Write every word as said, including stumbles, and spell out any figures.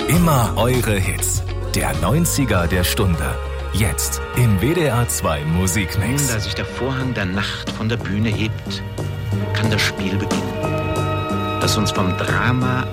Immer eure Hits. Der neunziger der Stunde. Jetzt im W D R zwei Musikmix. Nun, da sich der Vorhang der Nacht von der Bühne hebt, kann das Spiel beginnen, das uns vom Drama